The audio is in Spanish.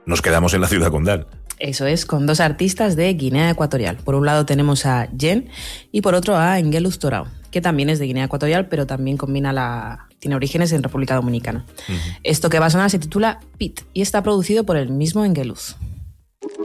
nos quedamos en la ciudad condal. Eso es, con dos artistas de Guinea Ecuatorial. Por un lado tenemos a Jen y por otro a Engeluz Torao, que también es de Guinea Ecuatorial, pero también tiene orígenes en República Dominicana. Esto que va a sonar se titula Pit y está producido por el mismo Engeluz.